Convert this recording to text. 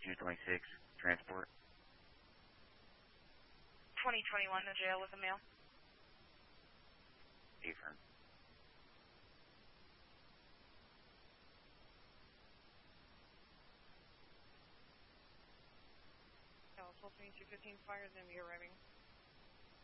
226, transport. 2021, the jail with a male. Affirm. No, 122215 fires and be arriving.